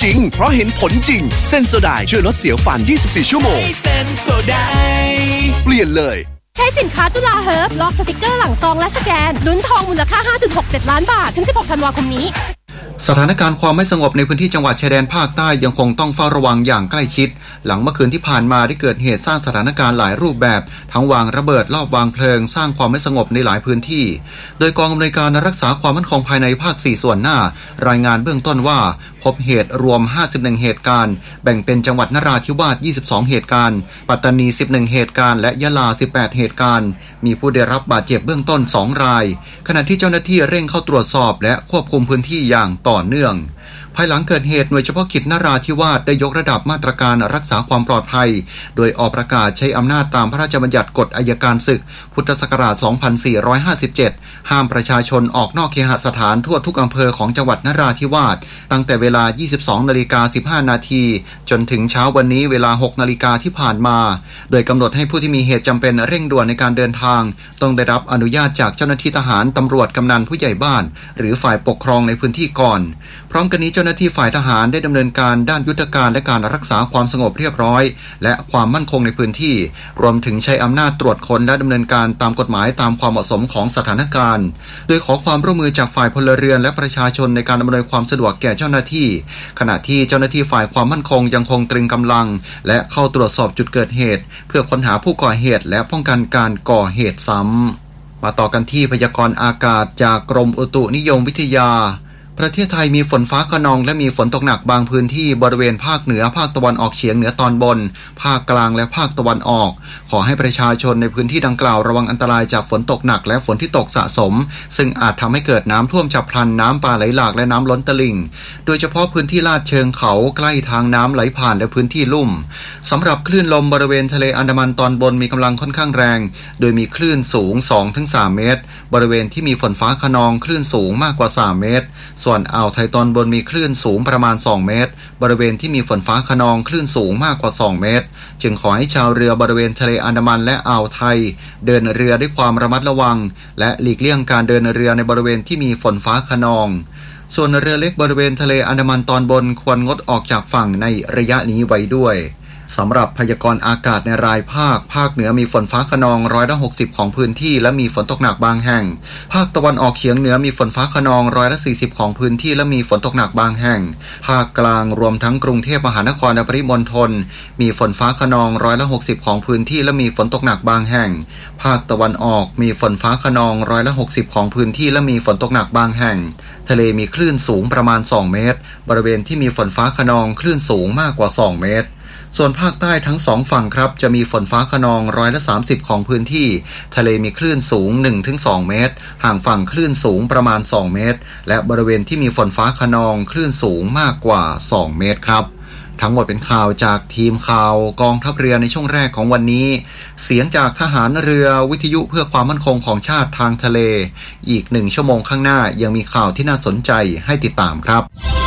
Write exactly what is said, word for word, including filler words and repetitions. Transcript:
จริงเพราะเห็นผลจริงเซนโซไดช่วยลดเสียวฟันยี่สิบสี่ชั่วโมงเซนโซไดเปลี่ยนเลยใช้สินค้าจุฬาเฮิร์บล็อกสติกเกอร์หลังซองและสแกนลุ้นทองมูลค่า ห้าจุดหกเจ็ด ล้านบาทถึงสิบหกธันวาคมนี้สถานการณ์ความไม่สงบในพื้นที่จังหวัดชายแดนภาคใต้ยังคงต้องเฝ้าระวังอย่างใกล้ชิดหลังเมื่อคืนที่ผ่านมาได้เกิดเหตุสร้างสถานการณ์หลายรูปแบบทั้งวางระเบิดลอบวางเพลิงสร้างความไม่สงบในหลายพื้นที่โดยกองอำนวยการรักษาความมั่นคงภายในภาคสี่ส่วนหน้ารายงานเบื้องต้นว่าพบเหตุรวมห้าสิบเอ็ดเหตุการณ์แบ่งเป็นจังหวัดนราธิวาสยี่สิบสองเหตุการณ์ปัตตานีสิบเอ็ดเหตุการณ์และยะลาสิบแปดเหตุการณ์มีผู้ได้รับบาดเจ็บเบื้องต้นสองรายขณะที่เจ้าหน้าที่เร่งเข้าตรวจสอบและควบคุมพื้นที่อย่างต่อเนื่องภายหลังเกิดเหตุหน่วยเฉพาะกิจนราธิวาสได้ยกระดับมาตรการรักษาความปลอดภัยโดยออกประกาศใช้อำนาจตามพระราชบัญญัติกฎอัยการศึกพุทธศักราชสองพันสี่ร้อยห้าสิบเจ็ดห้ามประชาชนออกนอกเคหสถานทั่วทุกอำเภอของจังหวัดนราธิวาสตั้งแต่เวลา ยี่สิบสองนาฬิกาสิบห้านาทีจนถึงเช้าวันนี้เวลา หกนาฬิกาที่ผ่านมาโดยกำหนดให้ผู้ที่มีเหตุจำเป็นเร่งด่วนในการเดินทางต้องได้รับอนุญาตจากเจ้าหน้าที่ทหารตำรวจกำนันผู้ใหญ่บ้านหรือฝ่ายปกครองในพื้นที่ก่อนพร้อมกันนี้เจ้าหน้าที่ฝ่ายทหารได้ดำเนินการด้านยุทธการและการรักษาความสงบเรียบร้อยและความมั่นคงในพื้นที่รวมถึงใช้อำนาจตรวจค้นและดำเนินการตามกฎหมายตามความเหมาะสมของสถานการณ์โดยขอความร่วมมือจากฝ่ายพลเรือนและประชาชนในการอำนวยความสะดวกแก่เจ้าหน้าที่ขณะที่เจ้าหน้าที่ฝ่ายความมั่นคงยังคงตรึงกำลังและเข้าตรวจสอบจุดเกิดเหตุเพื่อค้นหาผู้ก่อเหตุและป้องกันการก่อเหตุซ้ำมาต่อกันที่พยากรณ์อากาศจากกรมอุตุนิยมวิทยาประเทศไทยมีฝนฟ้าคะนองและมีฝนตกหนักบางพื้นที่บริเวณภาคเหนือภาคตะวันออกเฉียงเหนือตอนบนภาคกลางและภาคตะวันออกขอให้ประชาชนในพื้นที่ดังกล่าวระวังอันตรายจากฝนตกหนักและฝนที่ตกสะสมซึ่งอาจทำให้เกิดน้ำท่วมฉับพลันน้ำป่าไหลหลากและน้ำล้นตลิ่งโดยเฉพาะพื้นที่ลาดเชิงเขาใกล้ทางน้ำไหลผ่านและพื้นที่ลุ่มสำหรับคลื่นลมบริเวณทะเลอันดามันตอนบนมีกำลังค่อนข้างแรงโดยมีคลื่นสูง สองถึงสาม เมตรบริเวณที่มีฝนฟ้าคะนองคลื่นสูงมากกว่าสามเมตรส่วนอ่าวไทยตอนบนมีคลื่นสูงประมาณสองเมตรบริเวณที่มีฝนฟ้าคะนองคลื่นสูงมากกว่าสองเมตรจึงขอให้ชาวเรือบริเวณทะเลอันดามันและอ่าวไทยเดินเรือด้วยความระมัดระวังและหลีกเลี่ยงการเดินเรือในบริเวณที่มีฝนฟ้าคะนองส่วนเรือเล็กบริเวณทะเลอันดามันตอนบนควรงดออกจากฝั่งในระยะนี้ไว้ด้วยสำหรับพยากรณ์อากาศในรายภาคภาคเหนือมีฝนฟ้าคะนองร้อยละหกสิบของพื้นที่และมีฝนตกหนักบางแห่งภาคตะวันออกเฉียงเหนือมีฝนฟ้าคะนองร้อยละสี่สิบของพื้นที่และมีฝนตกหนักบางแห่งภาคกลางรวมทั้งกรุงเทพมหานครและปริมณฑลมีฝนฟ้าคะนองร้อยละหกสิบของพื้นที่และมีฝนตกหนักบางแห่งภาคตะวันออกมีฝนฟ้าคะนองร้อยละหกสิบของพื้นที่และมีฝนตกหนักบางแห่งทะเลมีคลื่นสูงประมาณสองเมตรบริเวณที่มีฝนฟ้าคะนองคลื่นสูงมากกว่าสองเมตรส่วนภาคใต้ทั้งสองฝั่งครับจะมีฝนฟ้าคะนองร้อยละสามสิบของพื้นที่ทะเลมีคลื่นสูง หนึ่งถึงสอง เมตรห่างฝั่งคลื่นสูงประมาณสองเมตรและบริเวณที่มีฝนฟ้าคะนองคลื่นสูงมากกว่าสองเมตรครับทั้งหมดเป็นข่าวจากทีมข่าวกองทัพเรือในช่วงแรกของวันนี้เสียงจากทหารเรือวิทยุเพื่อความมั่นคงของชาติทางทะเลอีกหนึ่งชั่วโมงข้างหน้ายังมีข่าวที่น่าสนใจให้ติดตามครับ